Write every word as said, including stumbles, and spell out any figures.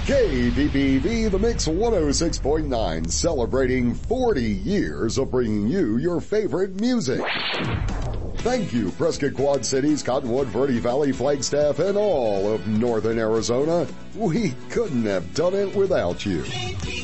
K P P V The Mix one oh six point nine, celebrating forty years of bringing you your favorite music. Thank you, Prescott Quad Cities, Cottonwood, Verde Valley, Flagstaff, and all of Northern Arizona. We couldn't have done it without you.